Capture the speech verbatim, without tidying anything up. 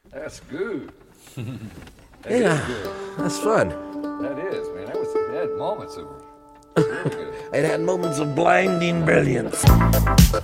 That's good. That Yeah, is good. that's fun. That is, man. That was, it had moments of really good. It had moments of blinding brilliance.